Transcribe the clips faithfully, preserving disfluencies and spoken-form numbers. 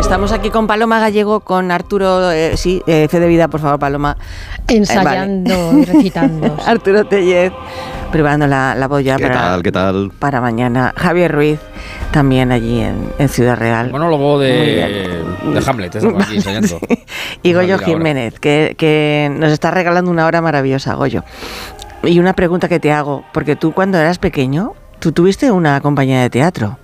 Estamos aquí con Paloma Gallego, con Arturo, eh, sí, eh, fe de vida, por favor, Paloma. Ensayando eh, vale. y recitando. Arturo Tellez, preparando la, la boya ¿Qué para, tal, qué tal? para mañana. Javier Ruiz, también allí en, en Ciudad Real. Monólogo de, de Hamlet, estamos aquí ensayando. Sí. Y Goyo Jiménez, que, que nos está regalando una hora maravillosa, Goyo. Y una pregunta que te hago, porque tú cuando eras pequeño, tú tuviste una compañía de teatro.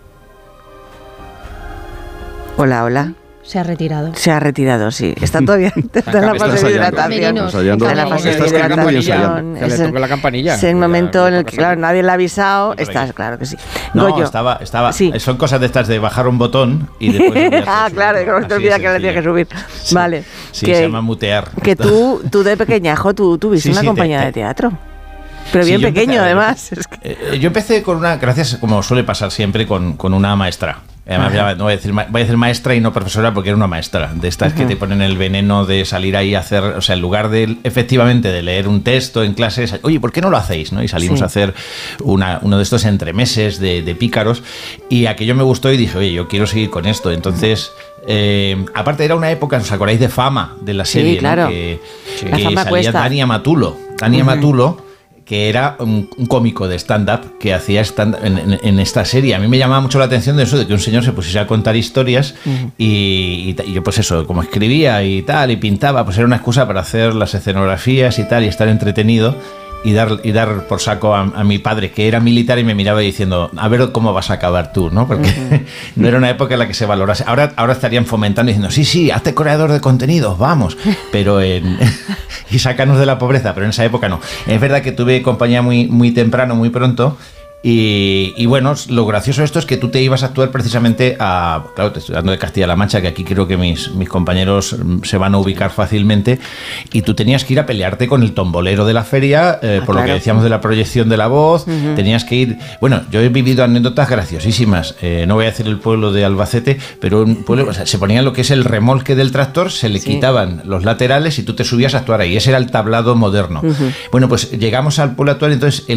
Hola, hola. Se ha retirado. Se ha retirado, sí. Está todavía está en la fase de hidratación. Está en la fase de hidratación. Que le toque la campanilla. Es el momento en el que, claro, nadie le ha avisado. Estás, claro que sí. No, Goyo. estaba, estaba. Sí. Son cosas de estas de bajar un botón y después. Ah, claro, que no te olvidas que le tienes que subir. Sí. Vale. Sí, que, se llama mutear. Que tú, tú de pequeñajo, tú tuviste sí, una sí, compañía te, te, de teatro. Pero bien sí, pequeño, empecé, además. Es que... eh, yo empecé con una, gracias, como suele pasar siempre, con, con una maestra. Además, ya, no voy a, decir, voy a decir maestra y no profesora porque era una maestra. De estas uh-huh. que te ponen el veneno de salir ahí a hacer, o sea, en lugar de, efectivamente, de leer un texto en clases, oye, ¿por qué no lo hacéis? ¿No? Y salimos sí. a hacer una, uno de estos entremeses de, de pícaros. Y aquello me gustó y dije, oye, yo quiero seguir con esto. Entonces... Eh, aparte era una época, ¿os acordáis de Fama? De la serie, sí, claro. ¿no? Que, sí. que La Fama salía cuesta. Dani Matulo. Dani uh-huh. Matulo, que era un, un cómico de stand-up que hacía stand en, en, en esta serie. A mí me llamaba mucho la atención de eso, de que un señor se pusiese a contar historias uh-huh. y, y, y yo pues eso, como escribía y tal, y pintaba, pues era una excusa para hacer las escenografías y tal, y estar entretenido. Y dar, y dar por saco a, a mi padre, que era militar, y me miraba diciendo, a ver cómo vas a acabar tú, ¿no? Porque uh-huh. no era una época en la que se valorase. Ahora, ahora estarían fomentando diciendo, sí, sí, hazte creador de contenidos, vamos. Pero en, y sácanos de la pobreza, pero en esa época no. Es verdad que tuve compañía muy, muy temprano, muy pronto. Y, y bueno, lo gracioso de esto es que tú te ibas a actuar precisamente a... Claro, te estoy hablando de Castilla-La Mancha, que aquí creo que mis, mis compañeros se van a ubicar fácilmente, y tú tenías que ir a pelearte con el tombolero de la feria, eh, ah, por claro. lo que decíamos de la proyección de la voz, uh-huh. tenías que ir... Bueno, yo he vivido anécdotas graciosísimas, eh, no voy a decir el pueblo de Albacete, pero un pueblo, o sea, se ponía lo que es el remolque del tractor, se le sí. quitaban los laterales y tú te subías a actuar ahí, ese era el tablado moderno. Uh-huh. Bueno, pues llegamos al pueblo actual, entonces el